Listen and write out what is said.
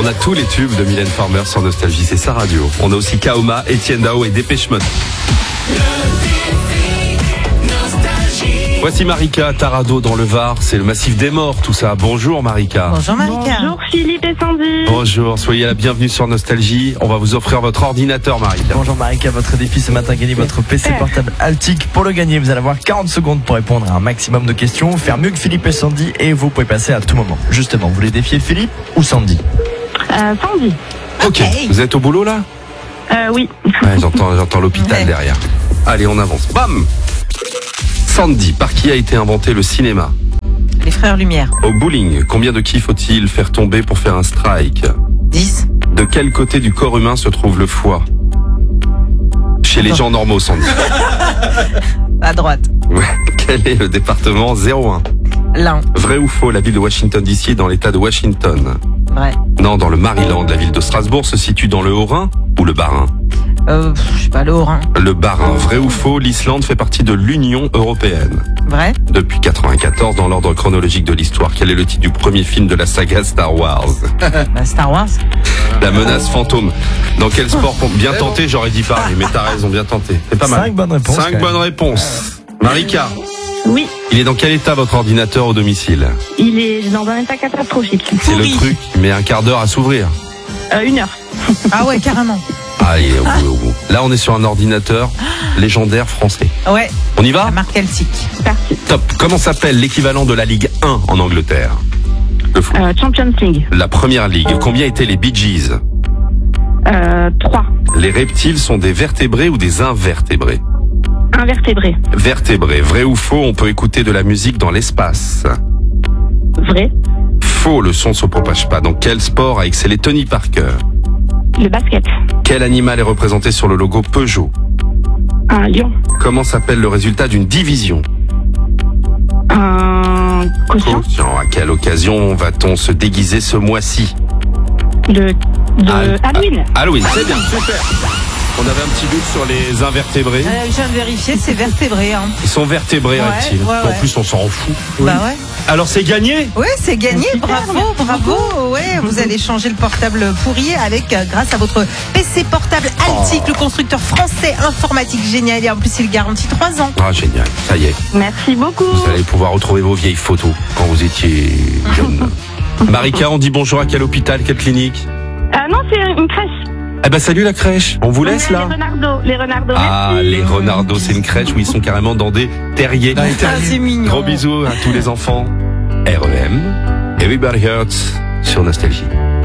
On a tous les tubes de Mylène Farmer sur Nostalgie, c'est sa radio. On a aussi Kaoma, Etienne Dao et Dépêche Mode. Voici Marika, Tarado dans le Var, c'est le massif des morts tout ça. Bonjour Marika. Bonjour Marika. Bonjour Philippe et Sandy. Bonjour, soyez la bienvenue sur Nostalgie. On va vous offrir votre ordinateur Marika. Bonjour Marika, votre défi ce matin, gagner votre PC portable Altic. Pour le gagner, vous allez avoir 40 secondes pour répondre à un maximum de questions, faire mieux que Philippe et Sandy et vous pouvez passer à tout moment. Justement, vous voulez défier Philippe ou Sandy? Sandy. Ok, vous êtes au boulot là? Oui. Ouais, j'entends l'hôpital derrière. Allez, on avance. Bam! Sandy, par qui a été inventé le cinéma? Les frères Lumière. Au bowling, combien de qui faut-il faire tomber pour faire un strike? 10. De quel côté du corps humain se trouve le foie? Chez les gens normaux, Sandy. À droite. Ouais. Quel est le département 01? L'un. Vrai ou faux, la ville de Washington DC est dans l'état de Washington? Vrai. Non, dans le Maryland. La ville de Strasbourg se situe dans le Haut-Rhin ou le Bas-Rhin? Je sais pas, le Haut-Rhin. Le Bas-Rhin. Vrai ou faux, l'Islande fait partie de l'Union européenne? Vrai. Depuis 94, dans l'ordre chronologique de l'histoire, quel est le titre du premier film de la saga Star Wars? Star Wars. La menace fantôme. Dans quel sport? Bien tenté, j'aurais dit pareil, mais t'as raison, bien tenté. C'est pas mal. 5 bonnes réponses. 5 bonnes réponses. Marika, Oui. il est dans quel état votre ordinateur au domicile? Il est dans un état catastrophique. C'est le truc qui met un quart d'heure à s'ouvrir. 1 heure. Ah ouais, carrément. Allez, au bout. Là, on est sur un ordinateur légendaire français. Ouais. On y va? La marque Altic. Parti. Top. Comment s'appelle l'équivalent de la Ligue 1 en Angleterre? Le foot. Champions League. La première ligue. Combien étaient les Bee Gees? 3. Les reptiles sont des vertébrés ou des invertébrés? Invertébrés. Vertébrés. Vrai ou faux, on peut écouter de la musique dans l'espace? Vrai. Faux, le son se propage pas. Dans quel sport a excellé Tony Parker? Le basket. Quel animal est représenté sur le logo Peugeot? Un lion. Comment s'appelle le résultat d'une division? Un quotient. À quelle occasion va-t-on se déguiser ce mois-ci? Halloween. Halloween, c'est bien, super. On avait un petit doute sur les invertébrés. Je viens de vérifier, c'est vertébré. Hein. Ils sont vertébrés, Ouais, reptiles. ouais, En ouais. plus, on s'en fout. Bah ouais. Alors, c'est gagné? Ouais, c'est gagné. Super, Bravo. Ouais, vous allez changer le portable pourri avec, grâce à votre PC portable Altic, le constructeur français informatique génial. Et en plus, il garantit 3 ans. Ah, génial, ça y est. Merci beaucoup. Vous allez pouvoir retrouver vos vieilles photos quand vous étiez jeune. Marika, on dit bonjour à quel hôpital, quelle clinique? Non, c'est une crèche. Eh ben, salut la crèche. On vous laisse là? Les Renardos. Ah, merci. les Renardos, c'est une crèche où ils sont carrément dans des terriers. Ah, c'est mignon. Gros bisous à tous les enfants. REM, Everybody Hurts sur Nostalgie.